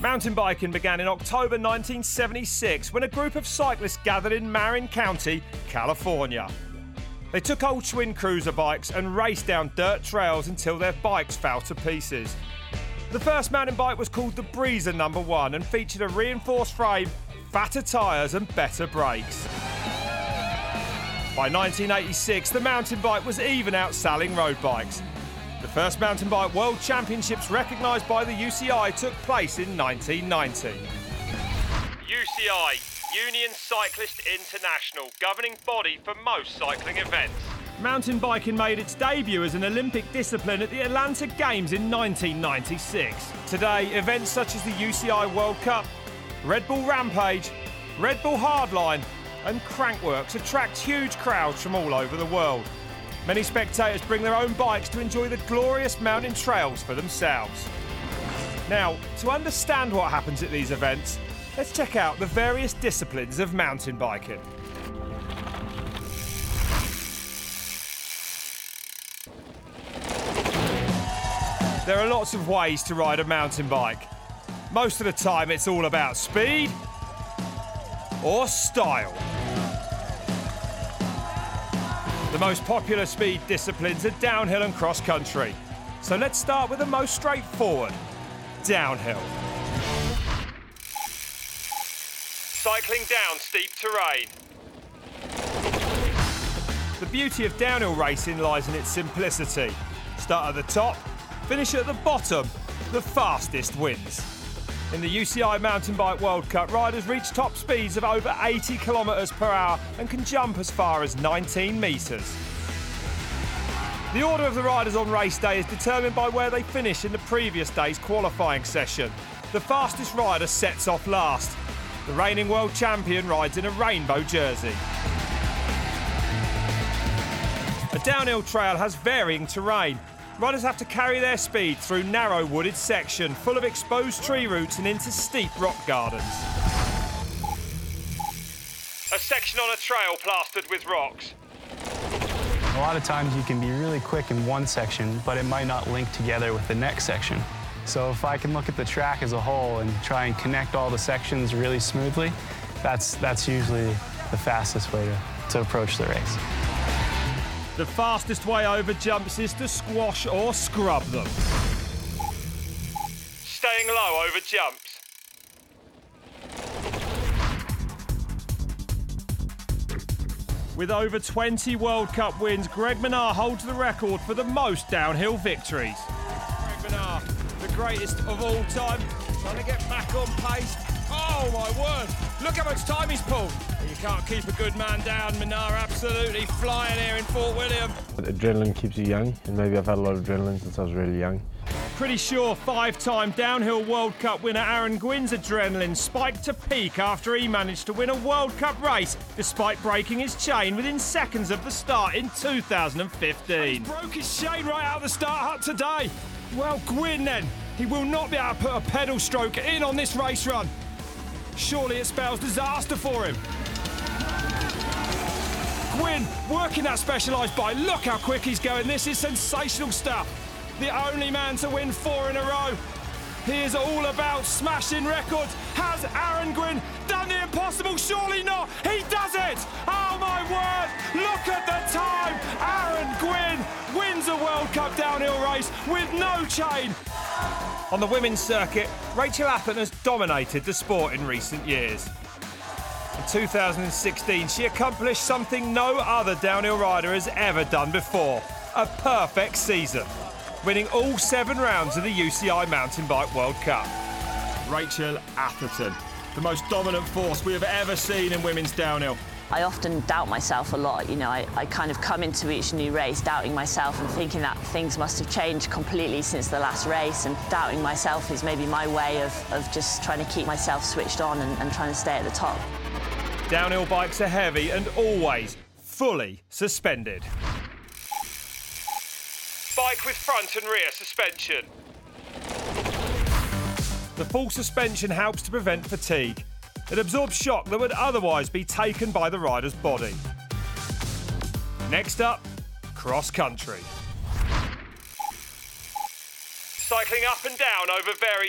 Mountain biking began in October 1976 when a group of cyclists gathered in Marin County, California. They took old Schwinn cruiser bikes and raced down dirt trails until their bikes fell to pieces. The first mountain bike was called the Breezer No. 1 and featured a reinforced frame, fatter tyres and better brakes. By 1986, the mountain bike was even outselling road bikes. The first mountain bike world championships recognised by the UCI took place in 1990. UCI, Union Cyclist International, governing body for most cycling events. Mountain biking made its debut as an Olympic discipline at the Atlanta Games in 1996. Today, events such as the UCI World Cup, Red Bull Rampage, Red Bull Hardline and Crankworx attract huge crowds from all over the world. Many spectators bring their own bikes to enjoy the glorious mountain trails for themselves. Now, to understand what happens at these events, let's check out the various disciplines of mountain biking. There are lots of ways to ride a mountain bike. Most of the time it's all about speed or style. The most popular speed disciplines are downhill and cross country. So let's start with the most straightforward, downhill. Cycling down steep terrain. The beauty of downhill racing lies in its simplicity. Start at the top, finish at the bottom, the fastest wins. In the UCI Mountain Bike World Cup, riders reach top speeds of over 80 kilometres per hour and can jump as far as 19 metres. The order of the riders on race day is determined by where they finish in the previous day's qualifying session. The fastest rider sets off last. The reigning world champion rides in a rainbow jersey. A downhill trail has varying terrain. Riders have to carry their speed through narrow wooded section full of exposed tree roots and into steep rock gardens. A section on a trail plastered with rocks. A lot of times you can be really quick in one section, but it might not link together with the next section. So if I can look at the track as a whole and try and connect all the sections really smoothly, that's usually the fastest way to approach the race. The fastest way over jumps is to squash or scrub them. Staying low over jumps. With over 20 World Cup wins, Greg Minnaar holds the record for the most downhill victories. Greg Minnaar, the greatest of all time, trying to get back on pace. Oh my word, look how much time he's pulled. You can't keep a good man down. Minnaar absolutely flying here in Fort William. Adrenaline keeps you young, and maybe I've had a lot of adrenaline since I was really young. Pretty sure five-time downhill World Cup winner Aaron Gwynn's adrenaline spiked to peak after he managed to win a World Cup race despite breaking his chain within seconds of the start in 2015. He broke his chain right out of the start hut today. Well, Gwynn then, he will not be able to put a pedal stroke in on this race run. Surely it spells disaster for him. Gwynn working that specialised bike. Look how quick he's going. This is sensational stuff. The only man to win 4 in a row. He is all about smashing records. Has Aaron Gwynn done the impossible? Surely not. He does it. Oh my word. Look at the time. Aaron Gwynn wins a World Cup downhill race with no chain. On the women's circuit, Rachel Atherton has dominated the sport in recent years. In 2016, she accomplished something no other downhill rider has ever done before. A perfect season, winning all 7 rounds of the UCI Mountain Bike World Cup. Rachel Atherton, the most dominant force we have ever seen in women's downhill. I often doubt myself a lot. You know, I kind of come into each new race doubting myself and thinking that things must have changed completely since the last race, and doubting myself is maybe my way of just trying to keep myself switched on and trying to stay at the top. Downhill bikes are heavy and always fully suspended. Bike with front and rear suspension. The full suspension helps to prevent fatigue. It absorbs shock that would otherwise be taken by the rider's body. Next up, cross country. Cycling up and down over very